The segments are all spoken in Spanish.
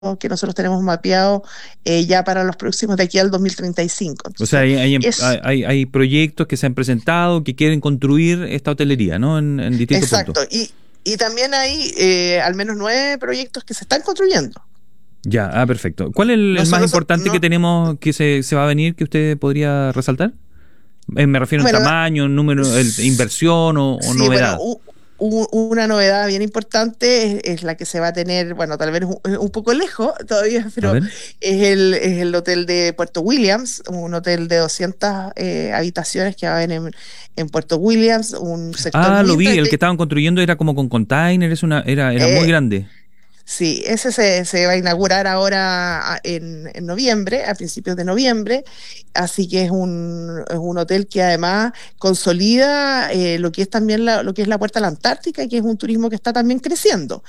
que nosotros tenemos mapeado ya para los próximos de aquí al 2035. O sea, Entonces, es hay proyectos que se han presentado que quieren construir esta hotelería, ¿no? En distintos puntos. exacto. Y también hay al menos 9 proyectos que se están construyendo. Ya, perfecto. ¿Cuál es el más Nosotros, importante que no, tenemos que se va a venir que usted podría resaltar? Me refiero en bueno, tamaño, en número, inversión o sí, bueno, novedad. una novedad bien importante es la que se va a tener, bueno, tal vez un poco lejos todavía, A pero ver. es el hotel de Puerto Williams, un hotel de 200 habitaciones que va a haber en Puerto Williams, un sector Ah, muy lo vi, el que entretenido. estaban construyendo era como con containers, era muy grande. Sí, ese se va a inaugurar ahora en noviembre, a principios de noviembre, así que es un hotel que además consolida lo que es también lo que es la Puerta a la Antártica, que es un turismo que está también creciendo.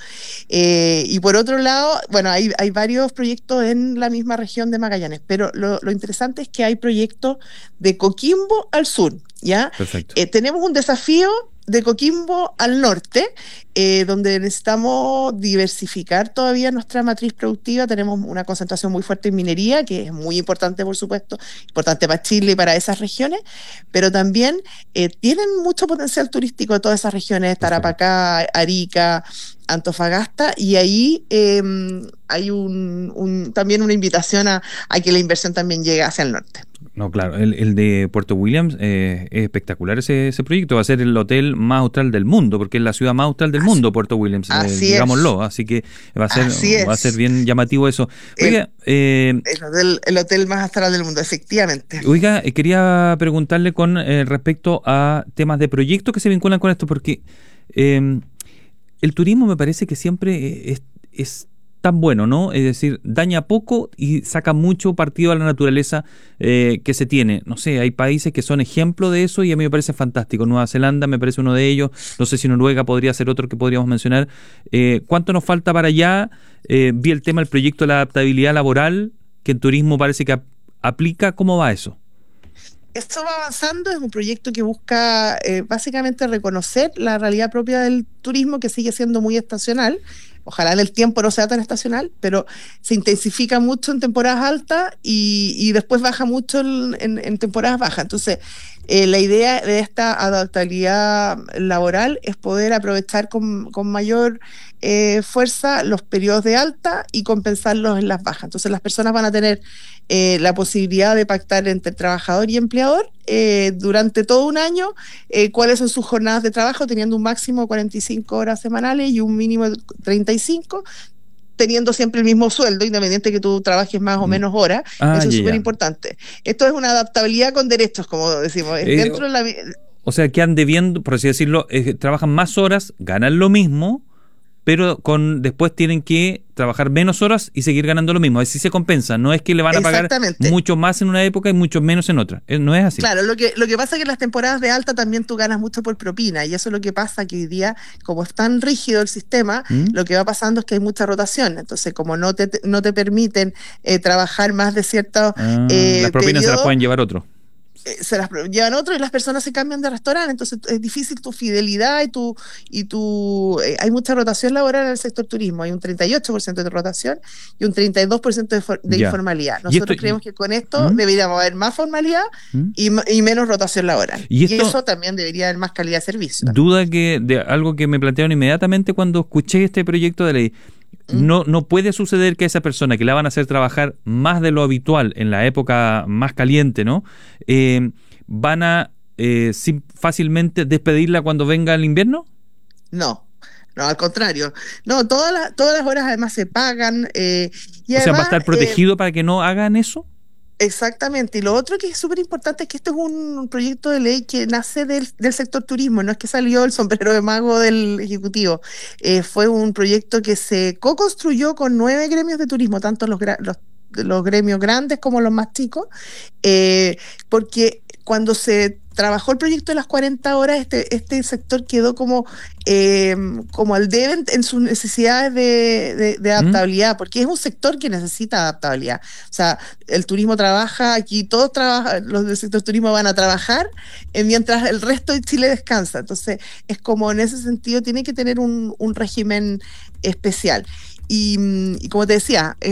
Y por otro lado, bueno, hay varios proyectos en la misma región de Magallanes, pero lo interesante es que hay proyectos de Coquimbo al sur, ¿ya? Perfecto. Tenemos un desafío de Coquimbo al norte, donde necesitamos diversificar todavía nuestra matriz productiva. Tenemos una concentración muy fuerte en minería, que es muy importante, por supuesto, importante para Chile y para esas regiones, pero también tienen mucho potencial turístico de todas esas regiones, Perfecto. Tarapacá, Arica, Antofagasta, y ahí hay también una invitación a que la inversión también llegue hacia el norte. No, claro, el de Puerto Williams es espectacular ese proyecto. Va a ser el hotel más austral del mundo, porque es la ciudad más austral del Así, mundo, Puerto Williams, así es, digámoslo. Así que va a ser, así va a ser es. bien llamativo eso. El, Oiga, el hotel más astral del mundo, efectivamente. quería preguntarle con respecto a temas de proyectos que se vinculan con esto, porque eh, el turismo me parece que siempre es tan bueno, ¿no? Es decir, daña poco y saca mucho partido a la naturaleza que se tiene. No sé, hay países que son ejemplo de eso y a mí me parece fantástico. Nueva Zelanda me parece uno de ellos. No sé si Noruega podría ser otro que podríamos mencionar. ¿Cuánto nos falta para allá? Vi el tema del proyecto de la adaptabilidad laboral, que en turismo parece que aplica. ¿Cómo va eso? Esto va avanzando, es un proyecto que busca básicamente reconocer la realidad propia del turismo que sigue siendo muy estacional. Ojalá en el tiempo no sea tan estacional, pero se intensifica mucho en temporadas altas y después baja mucho en temporadas bajas. Entonces, la idea de esta adaptabilidad laboral es poder aprovechar con mayor fuerza los periodos de alta y compensarlos en las bajas. Entonces, las personas van a tener la posibilidad de pactar entre trabajador y empleador durante todo un año cuáles son sus jornadas de trabajo, teniendo un máximo de 45 horas semanales y un mínimo de 35, teniendo siempre el mismo sueldo, independiente que tú trabajes más o Mm, menos horas. Ah, Eso es ya, súper ya. importante. Esto es una adaptabilidad con derechos, como decimos, es Eh, dentro de la... o sea, quedan debiendo, por así decirlo, trabajan más horas, ganan lo mismo, pero después tienen que trabajar menos horas y seguir ganando lo mismo. Así se compensa. No es que le van a pagar Exactamente. mucho más en una época y mucho menos en otra. No es así. Claro, lo que pasa es que en las temporadas de alta también tú ganas mucho por propina y eso es lo que pasa que hoy día, como es tan rígido el sistema, ¿Mm? lo que va pasando es que hay mucha rotación. Entonces, como no te permiten trabajar más de ciertos Las propinas se las periodos, pueden llevar otros. se las llevan otros y las personas se cambian de restaurante, entonces es difícil tu fidelidad hay mucha rotación laboral en el sector turismo, hay un 38% de rotación y un 32% de Ya. informalidad. Y esto, Nosotros creemos que con esto ¿Mm? deberíamos haber más formalidad ¿Mm? y menos rotación laboral. Y Y esto, eso también debería haber más calidad de servicio también. duda que de algo que me plantearon inmediatamente cuando escuché este proyecto de ley. ¿Mm? No puede suceder que esa persona que la van a hacer trabajar más de lo habitual en la época más caliente, ¿no? Van a fácilmente despedirla cuando venga el invierno. No. No, al contrario. No, todas las horas además se pagan y O sea, va a además estar protegido para que no hagan eso. exactamente. Y lo otro que es súper importante es que esto es un proyecto de ley que nace del sector turismo, no es que salió el sombrero de mago del Ejecutivo. Fue un proyecto que se co-construyó con 9 gremios de turismo, tanto los gremios grandes como los más chicos, eh, porque cuando se trabajó el proyecto de las 40 horas, este sector quedó como al debe en sus necesidades de ¿Mm? adaptabilidad, porque es un sector que necesita adaptabilidad. O sea, el turismo trabaja, aquí todos trabajan, los del sector turismo van a trabajar, mientras el resto de Chile descansa. Entonces, es como en ese sentido tiene que tener un régimen especial. y como te decía,